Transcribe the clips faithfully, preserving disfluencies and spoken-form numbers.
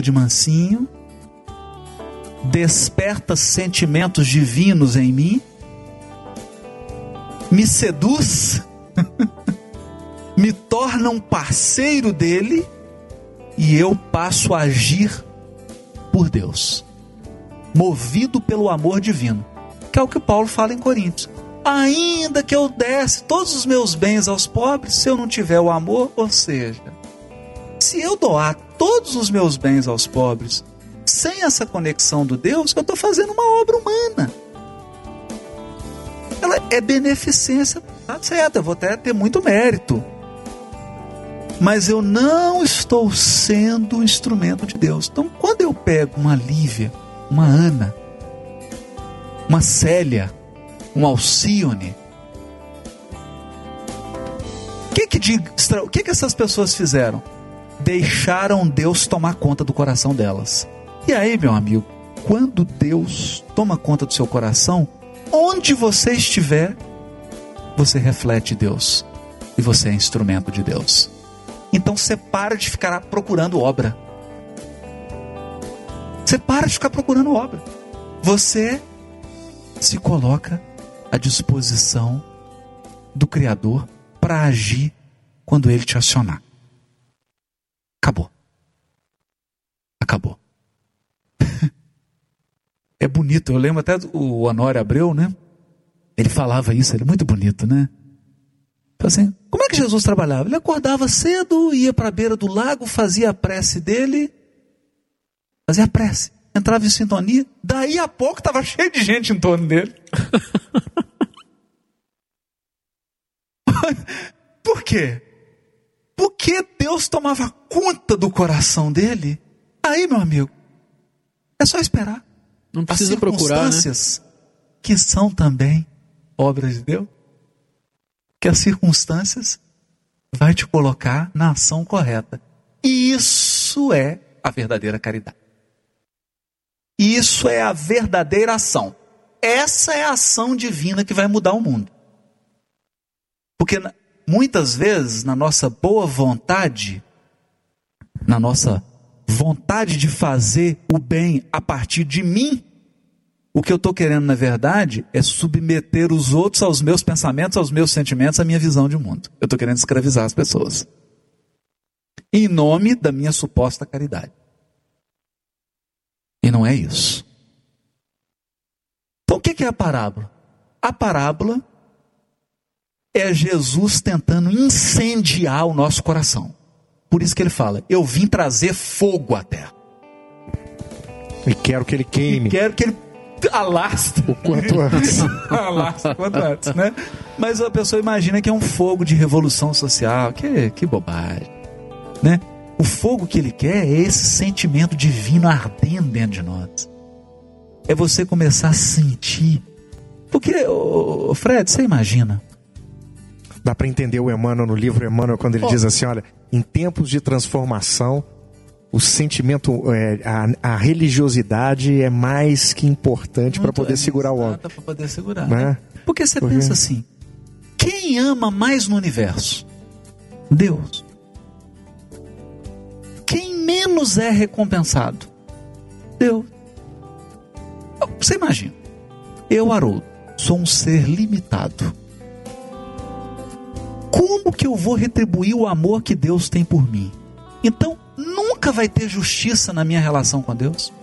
de mansinho, desperta sentimentos divinos em mim, me seduz, me torna um parceiro dele, e eu passo a agir por Deus, movido pelo amor divino, que é o que Paulo fala em Coríntios. Ainda que eu desse todos os meus bens aos pobres, se eu não tiver o amor, ou seja, se eu doar todos os meus bens aos pobres, sem essa conexão do Deus, eu estou fazendo uma obra humana. Ela é beneficência, tá certo, eu vou até ter muito mérito, mas eu não estou sendo instrumento de Deus. Então, quando eu pego uma Lívia, uma Ana, uma Célia, um Alcione, o que que, de, o que que essas pessoas fizeram? Deixaram Deus tomar conta do coração delas. E aí, meu amigo, quando Deus toma conta do seu coração, onde você estiver, você reflete Deus, e você é instrumento de Deus. Então você para de ficar procurando obra. Você para de ficar procurando obra. Você se coloca à disposição do Criador para agir quando Ele te acionar. Acabou. Acabou. É bonito, eu lembro até o Honório Abreu, né? Ele falava isso, ele é muito bonito, né? Assim, como é que Jesus trabalhava? Ele acordava cedo, ia para a beira do lago, fazia a prece dele, fazia a prece, entrava em sintonia, daí a pouco estava cheio de gente em torno dele. Por quê? Porque Deus tomava conta do coração dele. Aí, meu amigo, é só esperar. Não precisa procurar, né? As circunstâncias que são também obras de Deus, que as circunstâncias vai te colocar na ação correta. E isso é a verdadeira caridade. Isso é a verdadeira ação. Essa é a ação divina que vai mudar o mundo. Porque muitas vezes, na nossa boa vontade, na nossa vontade de fazer o bem a partir de mim, o que eu estou querendo, na verdade, é submeter os outros aos meus pensamentos, aos meus sentimentos, à minha visão de mundo. Eu estou querendo escravizar as pessoas, em nome da minha suposta caridade. E não é isso. Então o que é a parábola? A parábola é Jesus tentando incendiar o nosso coração. Por isso que ele fala, eu vim trazer fogo à terra. E quero que ele queime. E quero que ele alastre. O quanto antes. Alastre o quanto antes, né? Mas a pessoa imagina que é um fogo de revolução social. Que, que bobagem, né? O fogo que ele quer é esse sentimento divino ardendo dentro de nós. É você começar a sentir. Porque, ô, Fred, você imagina... Dá para entender o Emmanuel no livro Emmanuel quando ele oh. diz assim, olha, em tempos de transformação, o sentimento, é, a, a religiosidade é mais que importante para poder é segurar o homem. Para poder segurar, né? né? Porque você Porque... pensa assim, quem ama mais no universo? Deus. Quem menos é recompensado? Deus. Você imagina, eu, Haroldo, sou um ser limitado. Como que eu vou retribuir o amor que Deus tem por mim? Então, nunca vai ter justiça na minha relação com Deus.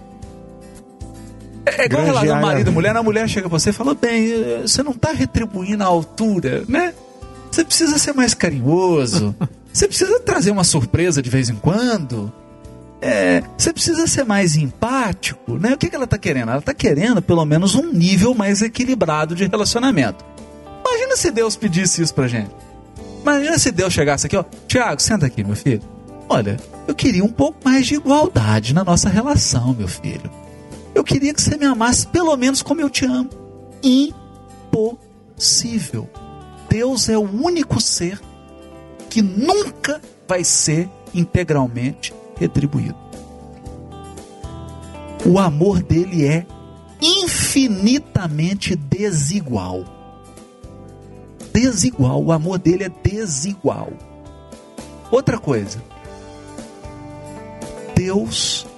É igual a relação do marido e mulher. A mulher chega para você e fala, bem, você não está retribuindo a altura, né? Você precisa ser mais carinhoso. Você precisa trazer uma surpresa de vez em quando. É, você precisa ser mais empático, né? O que, que ela está querendo? Ela está querendo, pelo menos, um nível mais equilibrado de relacionamento. Imagina se Deus pedisse isso pra gente. Imagina se Deus chegasse aqui, ó, Tiago, senta aqui, meu filho. Olha, eu queria um pouco mais de igualdade na nossa relação, meu filho. Eu queria que você me amasse pelo menos como eu te amo. Impossível. Deus é o único ser que nunca vai ser integralmente retribuído. O amor dele é infinitamente desigual. Desigual, o amor dele é desigual. Outra coisa, Deus